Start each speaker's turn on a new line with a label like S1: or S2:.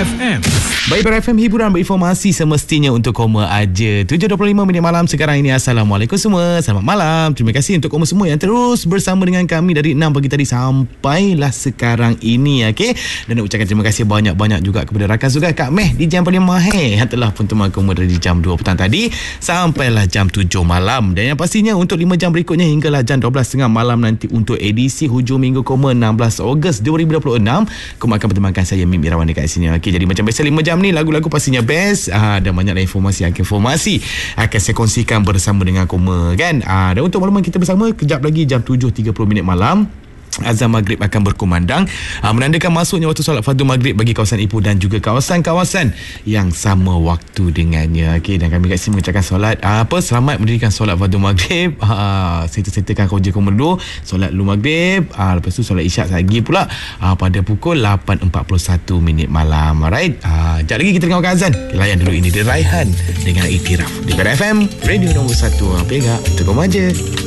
S1: FM.
S2: Baik, Bar FM, hiburan berinformasi semestinya untuk koma aja. 7.25 minit malam sekarang ini. Assalamualaikum semua. Selamat malam. Terima kasih untuk koma semua yang terus bersama dengan kami dari 6 pagi tadi sampailah sekarang ini. Okay? Dan nak ucapkan terima kasih banyak-banyak juga kepada rakan juga Kak Meh di jam paling mahir yang telah pun teman koma dari jam 2 petang tadi sampailah jam 7 malam. Dan yang pastinya untuk 5 jam berikutnya hinggalah jam 12.30 malam nanti untuk edisi hujung minggu koma 16 Ogos 2026. Koma akan bertemankan saya Mim Irawan dekat sini. Okay, jadi macam biasa 5 jam ni lagu-lagu pastinya best, dan banyaklah informasi akan saya kongsikan bersama dengan koma kan. Dan untuk makluman kita bersama, kejap lagi jam 7.30 minit malam azan maghrib akan berkumandang, menandakan masuknya waktu solat fardu maghrib bagi kawasan Ipoh dan juga kawasan-kawasan yang sama waktu dengannya. Okey, dan kami kat sini mengucapkan solat selamat mendirikan solat fardu maghrib. Settle-settlekan kerja koma dulu, solat dulu maghrib, lepas tu solat isyak lagi pula pada pukul 8.41 minit malam. Alright, sekejap lagi kita dengarkan azan. Layan dulu, ini The Raihan dengan Iktiraf di FM Radio nombor 1 Perak untuk koma je.